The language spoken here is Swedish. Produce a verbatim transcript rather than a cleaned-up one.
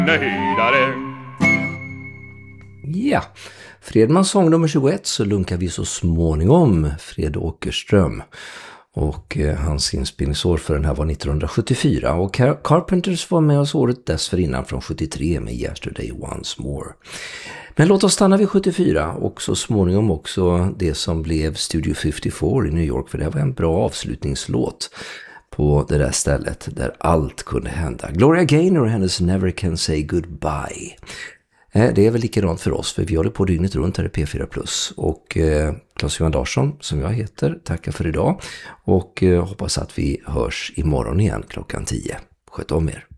Nöjdare. Ja, Fredmans sång nummer tjugoett, så lunkar vi så småningom Fred Åkerström. Och eh, hans inspelningsår för den här var nittonhundrasjuttiofyra. Och Car- Carpenters var med oss året dessförinnan från sjuttiotre med Yesterday Once More. Men låt oss stanna vid sjuttiofyra och så småningom också det som blev Studio femtiofyra i New York. För det här var en bra avslutningslåt på det där stället där allt kunde hända. Gloria Gaynor och hennes Never Can Say Goodbye. Det är väl likadant för oss, för vi håller på dygnet runt här i P fyra plus. Och eh, Claes-Johan Larsson, som jag heter, tackar för idag. Och eh, hoppas att vi hörs imorgon igen klockan tio. Sköt om er.